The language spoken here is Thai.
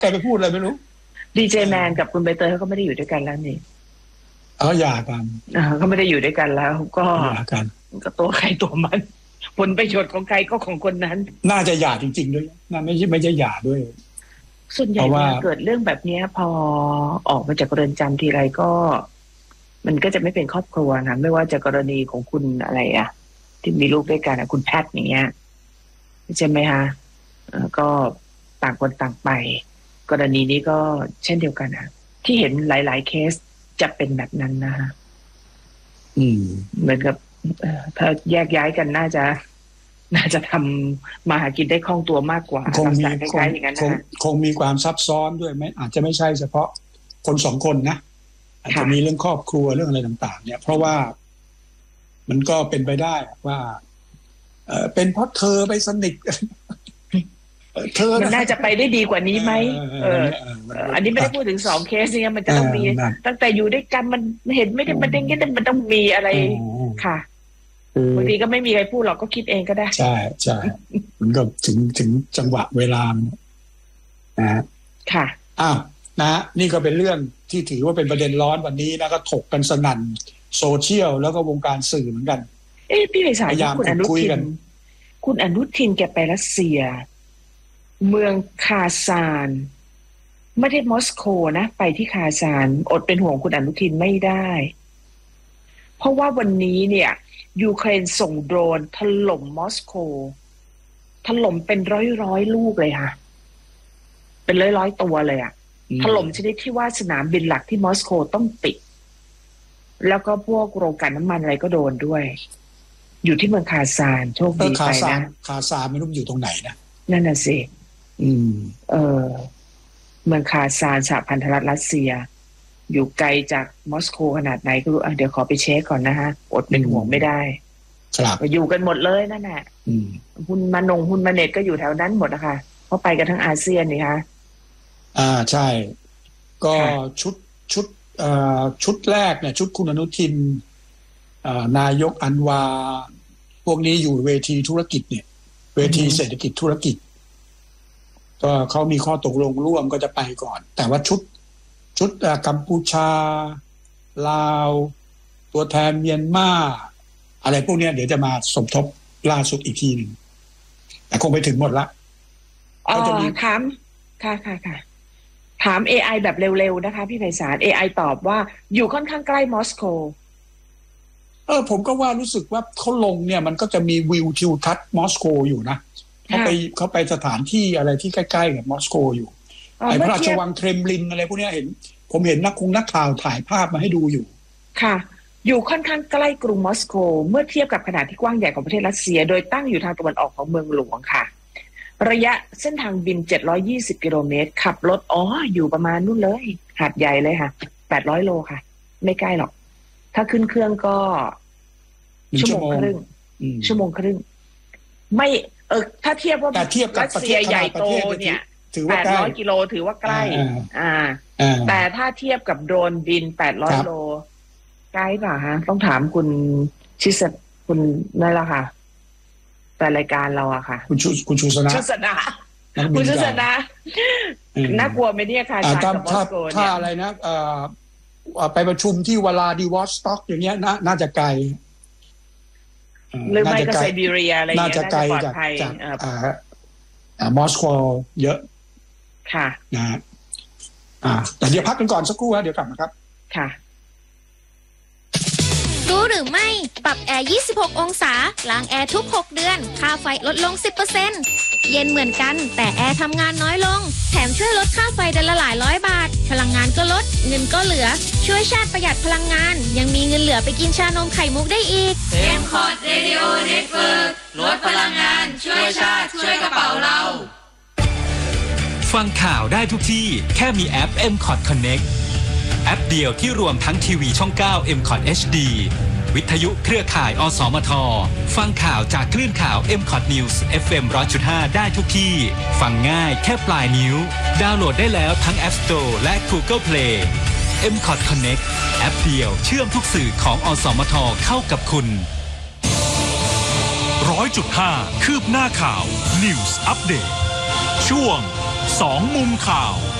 แกไปพูดอะไรไม่รู้ดีเจแมนกับคุณใบเตยเขาก็ไม่ได้อยู่ด้วยกันแล้วนี่หย่ากันเขาไม่ได้อยู่ด้วยกันแล้วก็หย่ากันก็ตัวใครตัวมันผลประโยชน์ของใครก็ของคนนั้นน่าจะหย่าจริงๆด้วยน่าไม่ใช่หย่าด้วยส่วนใหญ่เวลาเกิดเรื่องแบบนี้พอออกมาจากเรือนจำทีไรก็มันก็จะไม่เป็นครอบครัวนะไม่ว่าจะกรณีของคุณอะไรที่มีลูกด้วยกันคุณแพทย์อย่างเงี้ยใช่ไหมคะก็ต่างคนต่างไปกรณีนี้ก็เช่นเดียวกันที่เห็นหลายๆเคสจะเป็นแบบนั้นนะคะเหมือนกับถ้าแยกย้ายกันน่าจะทำมาหากินได้คล่องตัวมากกว่าคงมีอย่างนั้นนะคงมีความซับซ้อนด้วยไหมอาจจะไม่ใช่เฉพาะคนสองคนนะอาจจะมีเรื่องครอบครัวเรื่องอะไรต่างๆเนี่ยเพราะว่ามันก็เป็นไปได้ว่าเป็นเพราะเธอไปสนิทเธอมันน่าจะไปได้ดีกว่านี้ไหมอันนี้ไม่ได้พูดถึง2เคสเนี่ยมันจะต้องมีตั้งแต่อยู่ด้วยกันมันเห็นไม่ได้มันอย่างเงี้ยมันต้องมีอะไรค่ะบางทีก็ไม่มีใครพูดหรอกก็คิดเองก็ได้ใช่มันก็ถึงจังหวะเวลานะค่ะนะนี่ก็เป็นเรื่องที่ถือว่าเป็นประเด็นร้อนวันนี้นะก็ถกกันสนั่นโซเชียลแล้วก็วงการสื่อเหมือนกันพี่ไพศาลคุณอนุทินแกไปรัสเซียเมืองคาซานไม่ได้มอสโกนะไปที่คาซานอดเป็นห่วงคุณอนุทินไม่ได้เพราะว่าวันนี้เนี่ยยูเครนส่งโดรนถล่มมอสโกถล่มเป็นร้อยลูกเลยค่ะเป็นร้อยตัวเลยถล่มชนิดที่ว่าสนามบินหลักที่มอสโกต้องปิดแล้วก็พวกโรงกลั่นน้ำมันอะไรก็โดนด้วยอยู่ที่เมืองคาซานโชคดีไปนะคาซานไม่รู้อยู่ตรงไหนนะนั่นน่ะสิเมืองคาซานสหพันธรัฐรัสเซียอยู่ไกลจากมอสโกขนาดไหนก็เดี๋ยวขอไปเช็คก่อนนะฮะอดเป็นห่วงไม่ได้ครับอยู่กันหมดเลยนั่นแหละหุ้นมาเน็ตก็อยู่แถวนั้นหมดนะคะเพราะไปกันทั้งอาเซียนนี่คะใช่ก็ชุดแรกเนี่ยชุดคุณอนุทินนายกอันวาพวกนี้อยู่เวทีธุรกิจเนี่ยเวทีเศรษฐกิจธุรกิจก็เขามีข้อตกลงร่วมก็จะไปก่อนแต่ว่าชุดกัมพูชาลาวตัวแทนเมียนมาอะไรพวกนี้เดี๋ยวจะมาสมทบล่าสุดอีกทีหนึ่งแต่คงไปถึงหมดละถามค่ะถาม AI แบบเร็วๆนะคะพี่ไพศาล AI ตอบว่าอยู่ค่อนข้างใกล้มอสโกผมก็ว่ารู้สึกว่าเขาลงเนี่ยมันก็จะมีวิวทิวทัศน์มอสโกอยู่นะเขาไปสถานที่อะไรที่ใกล้ๆกับมอสโกอยู่ไอ้พระราชวังเครมลินอะไรพวกนี้ผมเห็นนักข่าวถ่ายภาพมาให้ดูอยู่ค่ะอยู่ค่อนข้างใกล้กรุงมอสโกเมื่อเทียบกับขนาดที่กว้างใหญ่ของประเทศรัสเซียโดยตั้งอยู่ทางตะวันออกของเมืองหลวงค่ะระยะเส้นทางบิน720กิโลเมตรขับรถอยู่ประมาณนู่นเลยหาดใหญ่เลยค่ะ800โลค่ะไม่ใกล้หรอกถ้าขึ้นเครื่องก็ชั่วโมงครึ่งไม่ถ้าเทียบว่ารัสเซียใหญ่โตเนี่ย800กิโลถือว่าใกล้แต่ถ้าเทียบกับโดรนบิน800โลใกล้ป่ะฮะต้องถามคุณชิสคุณนั่นแหละค่ะแต่รายการเราอะค่ะคุณชูศนาคุณชูศนาน่ากลัวไหมเนี่ยค่ะถ้าอะไรนะไปประชุมที่วลาดิวอสต็อกอย่างเงี้ยน่าจะไกลหรือไม่ก็ไซบีเรียอะไรน่าจะไกลจากมอสโกเยอะค่ะนะแต่เดี๋ยวพักกันก่อนสักครู่เดี๋ยวกลับมาครับค่ะรู้หรือไม่ปรับแอร์26องศาล้างแอร์ทุก6เดือนค่าไฟลดลง 10% เย็นเหมือนกันแต่แอร์ทำงานน้อยลงแถมช่วยลดค่าไฟเดือนละหลายร้อยบาทพลังงานก็ลดเงินก็เหลือช่วยชาติประหยัดพลังงานยังมีเงินเหลือไปกินชานมไข่มุกได้อีก M-Cot Radio Network ลดพลังงานช่วยชาติช่วยกระเป๋าเราฟังข่าวได้ทุกที่แค่มีแอป M-Cot Connect แอปเดียวที่รวมทั้งทีวีช่อง9 M-Cot HD วิทยุเครือข่ายอสมทฟังข่าวจากคลื่นข่าว M-Cot News FM 100.5 ได้ทุกที่ฟังง่ายแค่ปลายนิ้วดาวน์โหลดได้แล้วทั้ง App Store และ Google Play M-Cot Connect แอปเดียวเชื่อมทุกสื่อของอสมทเข้ากับคุณ 100.5 คืบหน้าข่าว News Update ช่วง 2 มุมข่าว